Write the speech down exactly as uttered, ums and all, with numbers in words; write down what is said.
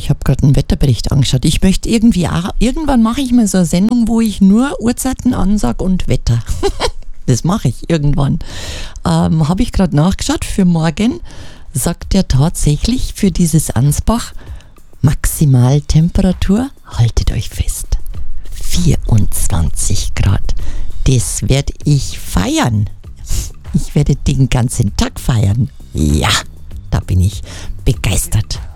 Ich habe gerade einen Wetterbericht angeschaut. Ich möchte irgendwie auch, irgendwann mache ich mal so eine Sendung, wo ich nur Uhrzeiten ansage und Wetter. Das mache ich irgendwann. Ähm, habe ich gerade nachgeschaut. Für morgen sagt er tatsächlich für dieses Ansbach Maximaltemperatur, haltet euch fest, vierundzwanzig Grad. Das werde ich feiern. Ich werde den ganzen Tag feiern. Ja, da bin ich begeistert.